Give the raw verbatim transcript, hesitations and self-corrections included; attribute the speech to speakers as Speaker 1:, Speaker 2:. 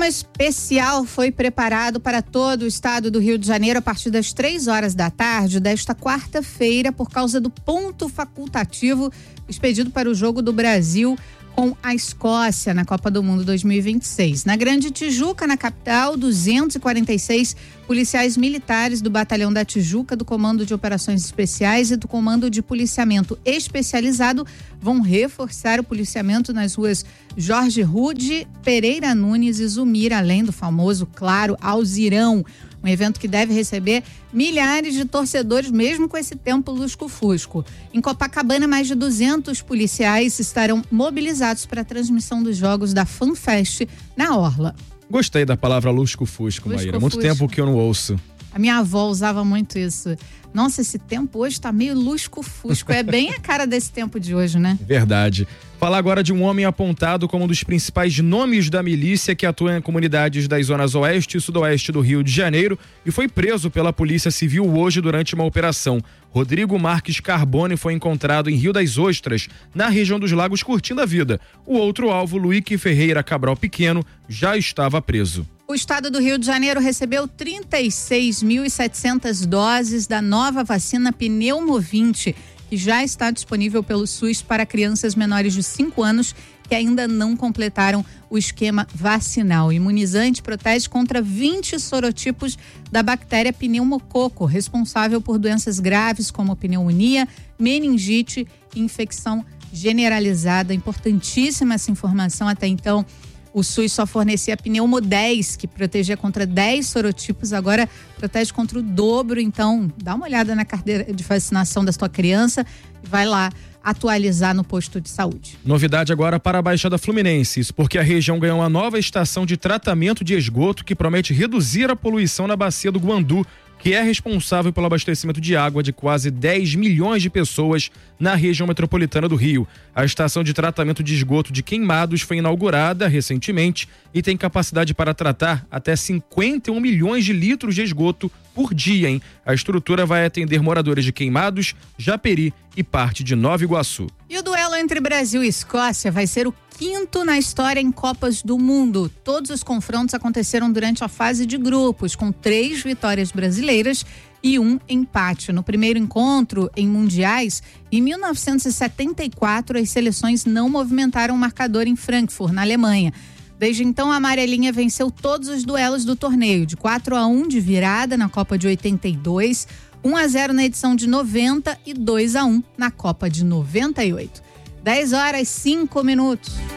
Speaker 1: Sistema especial foi preparado para todo o estado do Rio de Janeiro a partir das três horas da tarde desta quarta-feira por causa do ponto facultativo expedido para o Jogo do Brasil com a Escócia na Copa do Mundo dois mil e vinte e seis. Na Grande Tijuca, na capital, duzentos e quarenta e seis policiais militares do Batalhão da Tijuca, do Comando de Operações Especiais e do Comando de Policiamento Especializado vão reforçar o policiamento nas ruas Jorge Rude, Pereira Nunes e Zumir, além do famoso, claro, Alzirão. Um evento que deve receber milhares de torcedores, mesmo com esse tempo lusco-fusco. Em Copacabana, mais de duzentos policiais estarão mobilizados para a transmissão dos jogos da FanFest na Orla.
Speaker 2: Gostei da palavra lusco-fusco, Maíra. Muito tempo que eu não ouço.
Speaker 1: A minha avó usava muito isso. Nossa, esse tempo hoje tá meio lusco-fusco. É bem a cara desse tempo de hoje, né?
Speaker 2: Verdade. Falar agora de um homem apontado como um dos principais nomes da milícia que atua em comunidades das zonas oeste e sudoeste do Rio de Janeiro e foi preso pela Polícia Civil hoje durante uma operação. Rodrigo Marques Carbone foi encontrado em Rio das Ostras, na região dos Lagos, curtindo a vida. O outro alvo, Luíque Ferreira Cabral Pequeno, já estava preso.
Speaker 1: O estado do Rio de Janeiro recebeu trinta e seis mil e setecentas doses da nova vacina Pneumovinte, que já está disponível pelo SUS para crianças menores de cinco anos que ainda não completaram o esquema vacinal. O imunizante protege contra vinte sorotipos da bactéria pneumococo, responsável por doenças graves como pneumonia, meningite e infecção generalizada. Importantíssima essa informação. Até então, o SUS só fornecia a Pneumo dez, que protegia contra dez sorotipos, agora protege contra o dobro. Então, dá uma olhada na carteira de vacinação da sua criança e vai lá atualizar no posto de saúde.
Speaker 2: Novidade agora para a Baixada Fluminense, isso porque a região ganhou uma nova estação de tratamento de esgoto que promete reduzir a poluição na bacia do Guandu, que é responsável pelo abastecimento de água de quase dez milhões de pessoas na região metropolitana do Rio. A estação de tratamento de esgoto de Queimados foi inaugurada recentemente e tem capacidade para tratar até cinquenta e um milhões de litros de esgoto por dia, hein? A estrutura vai atender moradores de Queimados, Japeri e parte de Nova Iguaçu.
Speaker 1: E o duelo entre Brasil e Escócia vai ser o quinto na história em Copas do Mundo. Todos os confrontos aconteceram durante a fase de grupos, com três vitórias brasileiras e um empate. No primeiro encontro em mundiais, em mil novecentos e setenta e quatro, as seleções não movimentaram o marcador em Frankfurt, na Alemanha. Desde então, a amarelinha venceu todos os duelos do torneio, de quatro a um de virada na Copa de oitenta e dois, um a zero na edição de noventa e dois a um na Copa de noventa e oito. dez horas, cinco minutos.